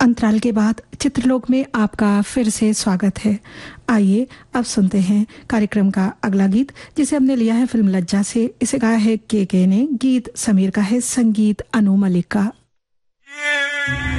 अंतराल के बाद चित्रलोक में आपका फिर से स्वागत है। आइए अब सुनते हैं कार्यक्रम का अगला गीत, जिसे हमने लिया है फिल्म लज्जा से। इसे गाया है के ने, गीत समीर का है, संगीत अनु मलिक का।